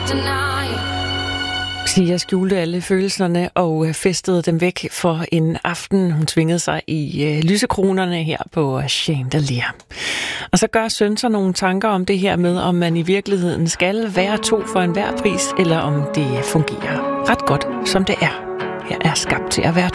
Sia skjulte alle følelserne og festede dem væk for en aften. Hun svingede sig i lysekronerne her på Chandelier. Og så gør Søn sig nogle tanker om det her med, om man i virkeligheden skal være to for enhver pris, eller om det fungerer ret godt, som det er. Her er skabt til at være